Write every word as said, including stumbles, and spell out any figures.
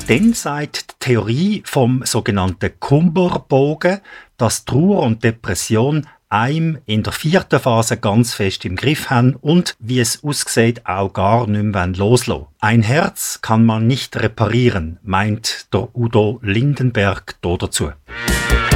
Dann sagt die Theorie vom sogenannten Kummerbogen, dass Trauer und Depression einem in der vierten Phase ganz fest im Griff haben und, wie es aussieht, auch gar nicht mehr loslassen wollen. Ein Herz kann man nicht reparieren, meint der Udo Lindenberg dazu.